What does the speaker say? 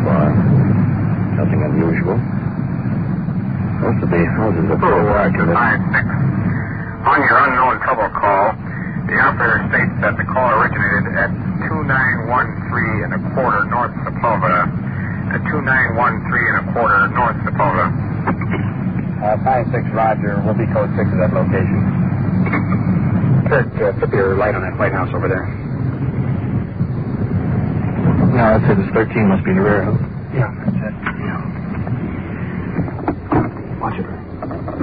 far. Nothing unusual. Most of the houses are full of occupants. 5-6. On your unknown trouble call, the operator states that the call originated at 2913 1/4 North Sepulveda. At 2913 1/4 North Sepulveda. 5-6, Roger. We'll be code 6 of that location. Kirk, flip your light on that White House over there. No, that's it. It's 13 must be in the rear. Yeah, that's it.